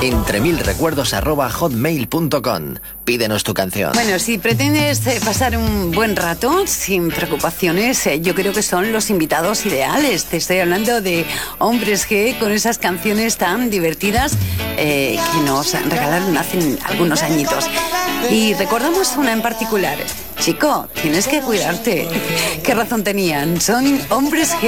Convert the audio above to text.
entremilrecuerdos@hotmail.com. Pídenos tu canción. Bueno, si pretendes pasar un buen rato sin preocupaciones, yo creo que son los invitados ideales. Te estoy hablando de Hombres G con esas canciones tan divertidas que nos regalaron hace algunos añitos. Y recordamos una en particular. Chico, tienes que cuidarte. ¿Qué razón tenían? Son Hombres G.